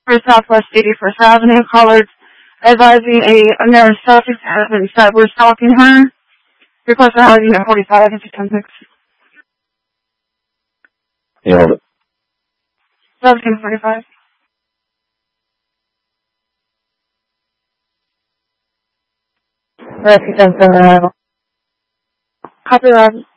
for Southwest 81st Avenue, callers advising a marriage subject has been said we're stalking her. Request for housing at 45 and 616. You hold it. 1745. Copy that.